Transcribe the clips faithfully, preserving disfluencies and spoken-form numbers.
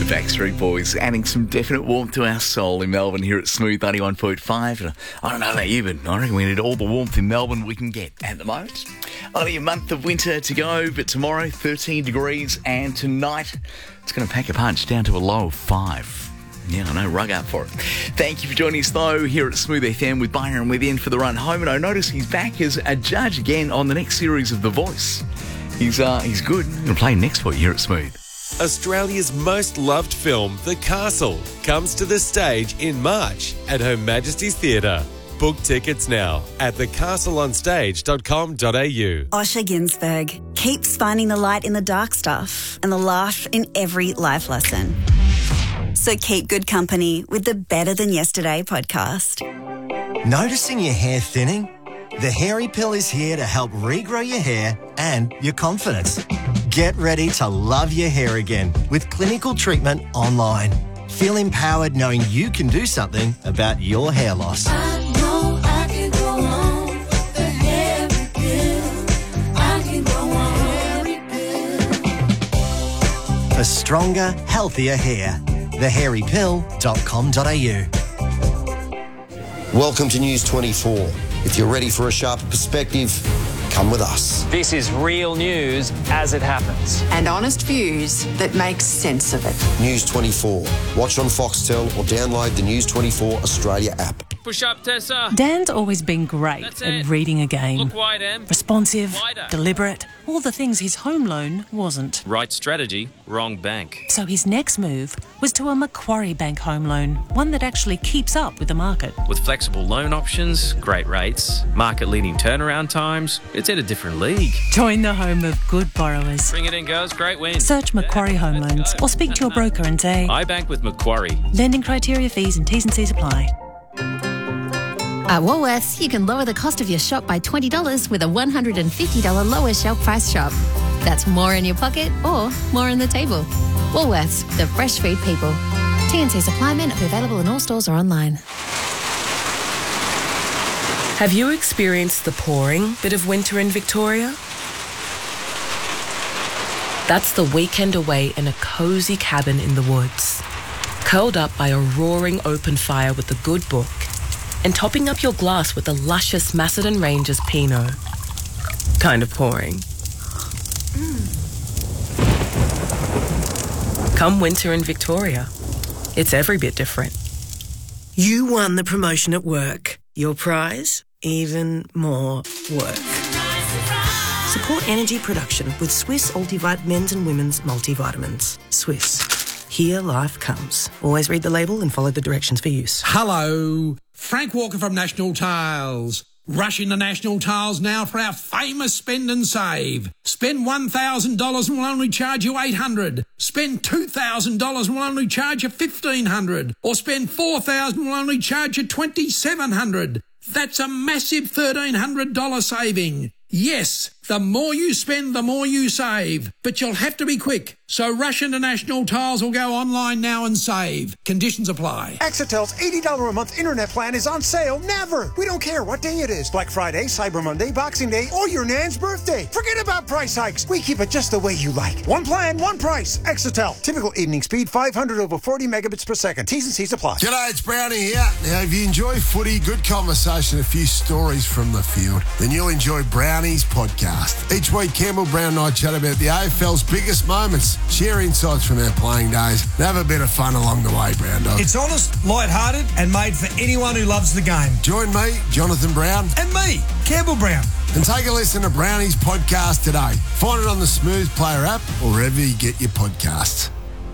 Backstreet Boys, adding some definite warmth to our soul in Melbourne here at Smooth ninety-one point five. And I don't know about you, but I reckon we need all the warmth in Melbourne we can get at the moment. Only a month of winter to go, but tomorrow thirteen degrees, and tonight it's going to pack a punch down to a low of five. Yeah, I know, rug up for it. Thank you for joining us, though, here at Smooth F M with Byron with in for the run home. And I notice he's back as a judge again on the next series of The Voice. He's uh, he's good. I'm going to play next for you here at Smooth. Australia's most loved film, The Castle, comes to the stage in March at Her Majesty's Theatre. Book tickets now at the castle on stage dot com dot a u. Osher Ginsberg keeps finding the light in the dark stuff and the laugh in every life lesson. So keep good company with the Better Than Yesterday podcast. Noticing your hair thinning? The Hairy Pill is here to help regrow your hair and your confidence. Get ready to love your hair again with clinical treatment online. Feel empowered knowing you can do something about your hair loss. I know I can go on with the Hairy Pill. I can go on Hairy Pill. For stronger, healthier hair. the hairy pill dot com dot a u. Welcome to News twenty-four. If you're ready for a sharper perspective, come with us. This is real news as it happens. And honest views that make sense of it. News twenty-four. Watch on Foxtel or download the News twenty-four Australia app. Push up, Tessa. Dan's always been great That's at it. reading a game. Look wide, Em. Responsive, Wider. deliberate, all the things his home loan wasn't. Right strategy, wrong bank. So his next move was to a Macquarie Bank home loan, one that actually keeps up with the market. With flexible loan options, great rates, market-leading turnaround times, it's at a different league. Join the home of good borrowers. Bring it in, girls. Great win. Search Macquarie Home Let's Loans go. or speak to your broker and say, I bank with Macquarie. lending criteria, fees and T's and C's apply. At Woolworths, you can lower the cost of your shop by twenty dollars with a one hundred fifty dollars lower shelf price shop. That's more in your pocket or more on the table. Woolworths, the fresh food people. T and C supply men are available in all stores or online. Have you experienced the pouring bit of winter in Victoria? That's the weekend away in a cosy cabin in the woods, curled up by a roaring open fire with a good book, and topping up your glass with a luscious Macedon Rangers Pinot. Kind of pouring. Mm. Come winter in Victoria, it's every bit different. You won the promotion at work. Your prize? Even more work. Support energy production with Swiss Ultivite men's and women's multivitamins. Swiss. Here life comes. Always read the label and follow the directions for use. Hello, Frank Walker from National Tiles. Rush into National Tiles now for our famous spend and save. Spend one thousand dollars and we'll only charge you eight hundred dollars. Spend two thousand dollars and we'll only charge you fifteen hundred dollars. Or spend four thousand dollars and we'll only charge you twenty-seven hundred dollars. That's a massive thirteen hundred dollars saving. Yes, the more you spend, the more you save. But you'll have to be quick. So rush into National Tiles or go online now and save. Conditions apply. Exitel's eighty dollars a month internet plan is on sale never. We don't care what day it is. Black Friday, Cyber Monday, Boxing Day, or your nan's birthday. Forget about price hikes. We keep it just the way you like. One plan, one price. Exitel. Typical evening speed, five hundred over forty megabits per second. T's and C's apply. G'day, it's Brownie here. Now, if you enjoy footy, good conversation, a few stories from the field, then you'll enjoy Brownie's podcast. Each week, Campbell Brown and I chat about the A F L's biggest moments, share insights from our playing days, and have a bit of fun along the way, Brown Dog. It's honest, light-hearted, and made for anyone who loves the game. Join me, Jonathan Brown. And me, Campbell Brown. And take a listen to Brownie's podcast today. Find it on the Smooth Player app or wherever you get your podcasts.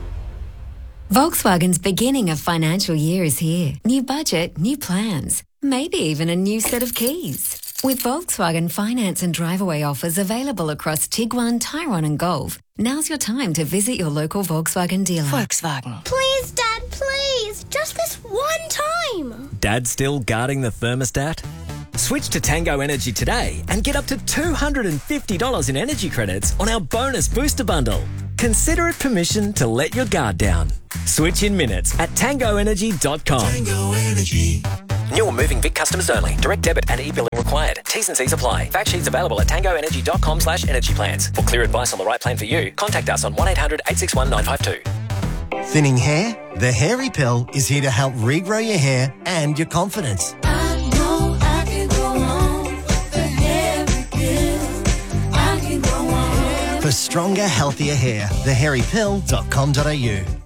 Volkswagen's beginning of financial year is here. New budget, new plans, maybe even a new set of keys. With Volkswagen finance and drive-away offers available across Tiguan, Tyrone and Golf, now's your time to visit your local Volkswagen dealer. Volkswagen. Please, Dad, please. Just this one time. Dad still guarding the thermostat? Switch to Tango Energy today and get up to two hundred fifty dollars in energy credits on our bonus booster bundle. Consider it permission to let your guard down. Switch in minutes at tango energy dot com. Tango Energy. New or moving Vic customers only. Direct debit and e-billing required. T's and C's apply. Fact sheets available at tango energy dot com slash energy plans. For clear advice on the right plan for you, contact us on one eight hundred eight six one nine five two. Thinning hair? The Hairy Pill is here to help regrow your hair and your confidence. I know I can go on with the hairy pill. I can go on. For stronger, healthier hair, the hairy pill dot com dot a u.